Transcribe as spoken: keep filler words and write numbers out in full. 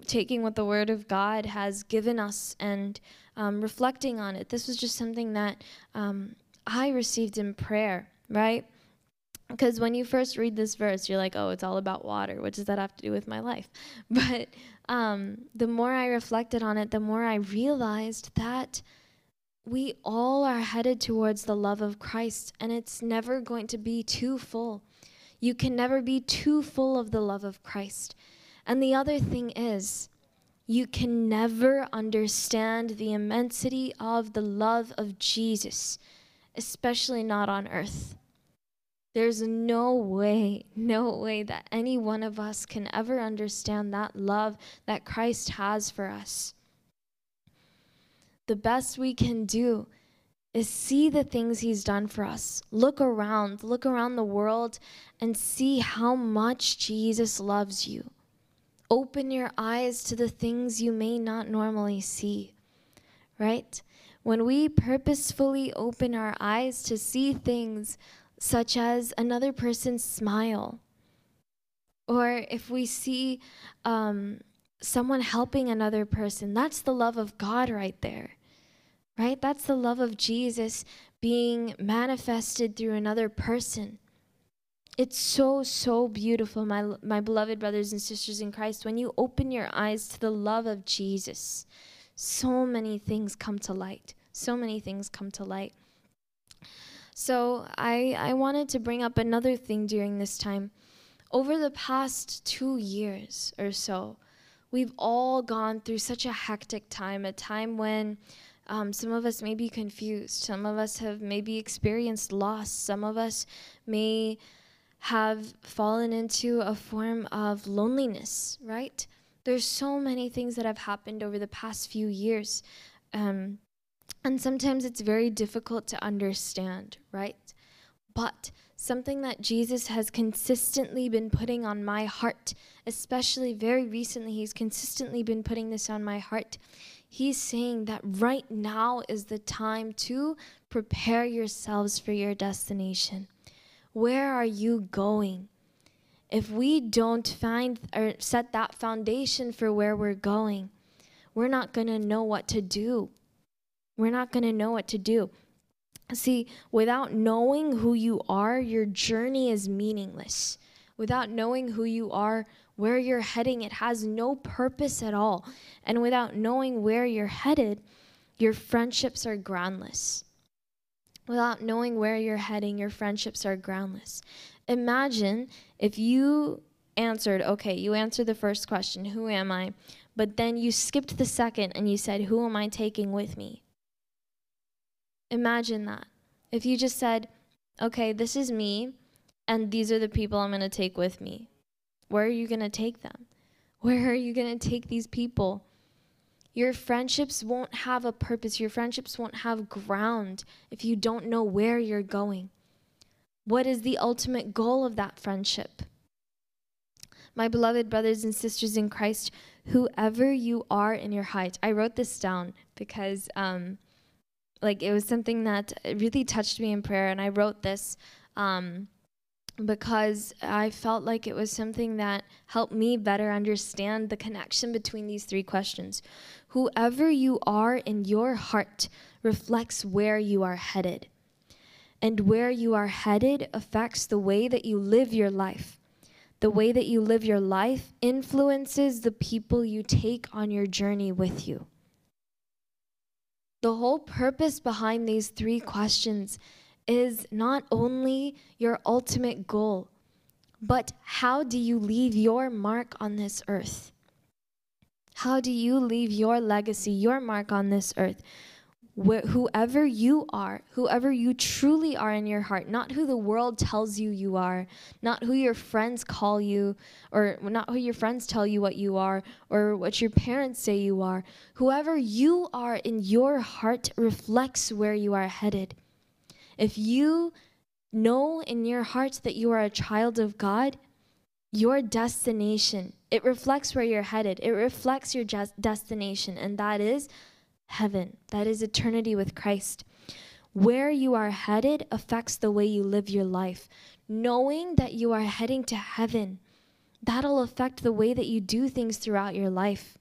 taking what the Word of God has given us and um, reflecting on it. This was just something that um, I received in prayer, right? Because when you first read this verse, you're like, oh, it's all about water. What does that have to do with my life? But um, the more I reflected on it, the more I realized that we all are headed towards the love of Christ, and it's never going to be too full. You can never be too full of the love of Christ. And the other thing is, you can never understand the immensity of the love of Jesus, especially not on earth. There's no way, no way that any one of us can ever understand that love that Christ has for us. The best we can do is see the things he's done for us. Look around, look around the world and see how much Jesus loves you. Open your eyes to the things you may not normally see, right? When we purposefully open our eyes to see things such as another person's smile, or if we see um, someone helping another person, that's the love of God right there, right? That's the love of Jesus being manifested through another person. It's so, so beautiful, my, my beloved brothers and sisters in Christ. When you open your eyes to the love of Jesus, so many things come to light. So many things come to light. So I, I wanted to bring up another thing during this time. Over the past two years or so, we've all gone through such a hectic time, a time when um, some of us may be confused. Some of us have maybe experienced loss. Some of us may have fallen into a form of loneliness, right? There's so many things that have happened over the past few years. Um, and sometimes it's very difficult to understand, right? But something that Jesus has consistently been putting on my heart, especially very recently, he's consistently been putting this on my heart. He's saying that right now is the time to prepare yourselves for your destination. Where are you going? If we don't find or set that foundation for where we're going, we're not going to know what to do. We're not going to know what to do. See, without knowing who you are, your journey is meaningless. Without knowing who you are, where you're heading, it has no purpose at all. And without knowing where you're headed, your friendships are groundless. Without knowing where you're heading, your friendships are groundless. Imagine if you answered, okay, you answered the first question, who am I? But then you skipped the second and you said, who am I taking with me? Imagine that. If you just said, okay, this is me, and these are the people I'm going to take with me. Where are you going to take them? Where are you going to take these people? Your friendships won't have a purpose. Your friendships won't have ground if you don't know where you're going. What is the ultimate goal of that friendship? My beloved brothers and sisters in Christ, whoever you are in your height, I wrote this down because um, like it was something that really touched me in prayer, and I wrote this um, because I felt like it was something that helped me better understand the connection between these three questions. Whoever you are in your heart reflects where you are headed. And where you are headed affects the way that you live your life. The way that you live your life influences the people you take on your journey with you. The whole purpose behind these three questions is not only your ultimate goal, but how do you leave your mark on this earth? How do you leave your legacy, your mark on this earth? Wh- whoever you are, whoever you truly are in your heart, not who the world tells you you are, not who your friends call you, or not who your friends tell you what you are, or what your parents say you are. Whoever you are in your heart reflects where you are headed. If you know in your heart that you are a child of God, your destination, it reflects where you're headed. It reflects your just destination, and that is heaven. That is eternity with Christ. Where you are headed affects the way you live your life. Knowing that you are heading to heaven, that'll affect the way that you do things throughout your life.